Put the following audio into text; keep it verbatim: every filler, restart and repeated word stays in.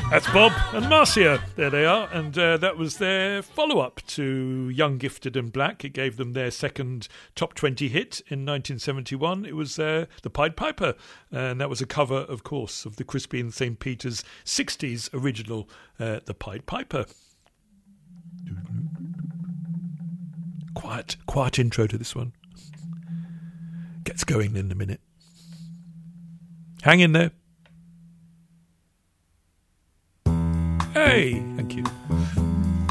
That's Bob and Marcia. There they are. And uh, that was their follow-up to Young, Gifted and Black. It gave them their second top twenty hit in nineteen seventy-one. It was uh, The Pied Piper. And that was a cover, of course, of the Crispin Saint Peter's sixties original, uh, The Pied Piper. Quiet, quiet intro to this one. Gets going in a minute. Hang in there. Hey, thank you.